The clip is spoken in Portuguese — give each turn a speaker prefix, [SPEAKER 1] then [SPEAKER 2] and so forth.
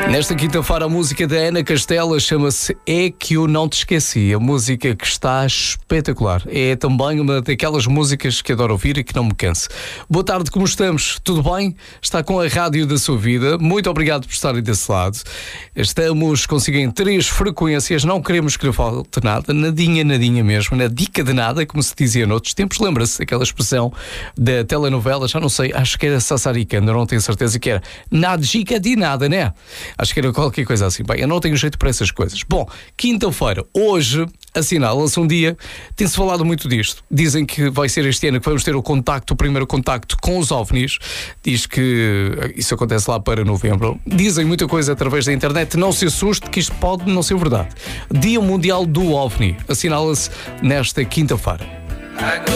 [SPEAKER 1] Nesta quinta-feira a música da Ana Castela chama-se É Que Eu Não Te Esqueci. A música que está espetacular. É também uma daquelas músicas que adoro ouvir e que não me canse. Boa tarde, como estamos? Tudo bem? Está com a rádio da sua vida. Muito obrigado por estarem desse lado. Estamos consigo em 3 frequências. Não queremos que lhe falte nada. Nadinha, nadinha mesmo. Na dica de nada, como se dizia noutros tempos. Lembra-se aquela expressão da telenovela? Já não sei, acho que era Sassaricanda, não tenho certeza que era. Nada dica de nada, né? Acho que era qualquer coisa assim. Bem, eu não tenho jeito para essas coisas. Bom, quinta-feira, hoje, assinala-se um dia. Tem-se falado muito disto. Dizem que vai ser este ano que vamos ter o primeiro contacto com os OVNIs. Diz que isso acontece lá para novembro. Dizem muita coisa através da internet. Não se assuste que isto pode não ser verdade. Dia Mundial do OVNI. Assinala-se nesta quinta-feira.